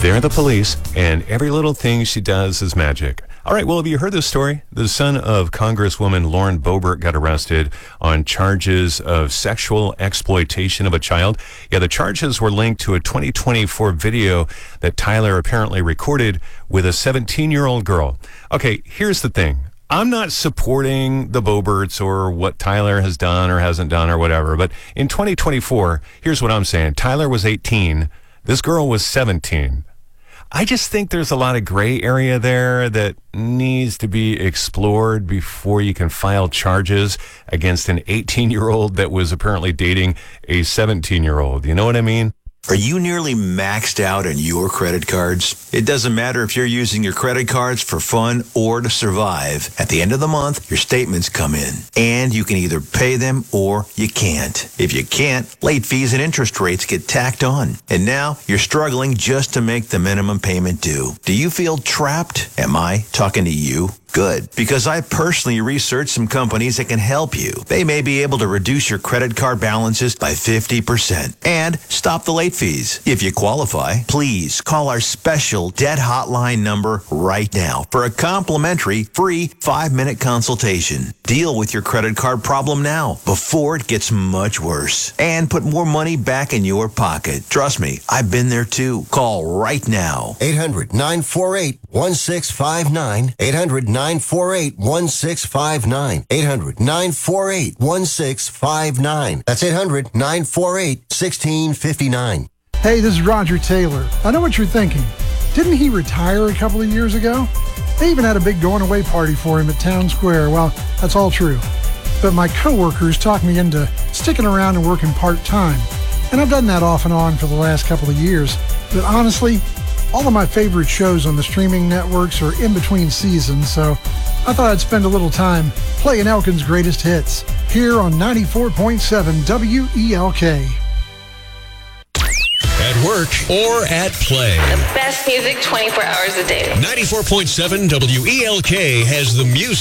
They're the police, and every little thing she does is magic. All right, well, have you heard this story? The son of Congresswoman Lauren Boebert got arrested on charges of sexual exploitation of a child. Yeah, the charges were linked to a 2024 video that Tyler apparently recorded with a 17-year-old girl. Okay, here's the thing. I'm not supporting the Boeberts or what Tyler has done or hasn't done or whatever, but in 2024, here's what I'm saying. Tyler was 18. This girl was 17. I just think there's a lot of gray area there that needs to be explored before you can file charges against an 18-year-old that was apparently dating a 17-year-old. You know what I mean? Are you nearly maxed out on your credit cards? It doesn't matter if you're using your credit cards for fun or to survive. At the end of the month, your statements come in, and you can either pay them or you can't. If you can't, late fees and interest rates get tacked on. And now you're struggling just to make the minimum payment due. Do you feel trapped? Am I talking to you? Good, because I personally researched some companies that can help you. They may be able to reduce your credit card balances by 50% and stop the late fees. If you qualify, please call our special debt hotline number right now for a complimentary free 5-minute consultation. Deal with your credit card problem now before it gets much worse and put more money back in your pocket. Trust me, I've been there too. Call right now. 800-948-1659. 800-948-1659. 800-948-1659. That's 800-948-1659. Hey, this is Roger Taylor. I know what you're thinking. Didn't he retire a couple of years ago? They even had a big going-away party for him at Town Square. Well, that's all true. But my coworkers talked me into sticking around and working part-time. And I've done that off and on for the last couple of years. But honestly, all of my favorite shows on the streaming networks are in between seasons, so I thought I'd spend a little time playing Elkin's greatest hits here on 94.7 WELK. At work or at play. The best music 24 hours a day. 94.7 WELK has the music.